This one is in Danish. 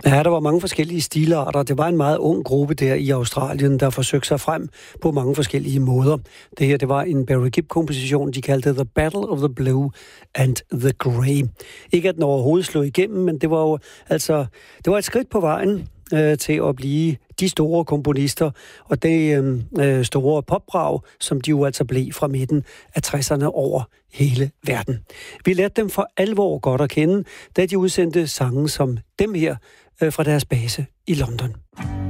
Ja, der var mange forskellige stilarter. Det var en meget ung gruppe der i Australien, der forsøgte sig frem på mange forskellige måder. Det her, det var en Barry Gibb-komposition, de kaldte The Battle of the Blue and the Grey. Ikke at den overhovedet slog igennem, men det var jo altså, det var et skridt på vejen til at blive de store komponister, og det store popbrag, som de jo altså blev fra midten af 60'erne over hele verden. Vi lærte dem for alvor godt at kende, da de udsendte sange som dem her fra deres base i London.